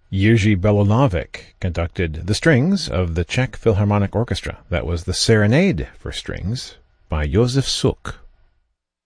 Jiří Belonovic conducted the strings of the Czech Philharmonic Orchestra. That was the Serenade for Strings by Josef Suk.